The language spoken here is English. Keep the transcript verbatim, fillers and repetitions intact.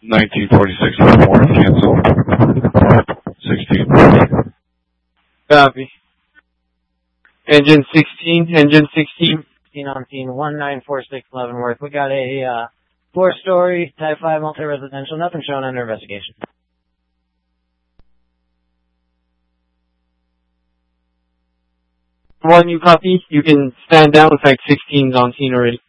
nineteen forty-six Leavenworth, cancel. sixteen. Copy. Engine sixteen, engine sixteen. sixteen on scene, one nine four six Leavenworth. We got a uh, four-story Type five multi-residential. Nothing shown under investigation. One, you copy. You can stand down. In fact, sixteen's on scene already.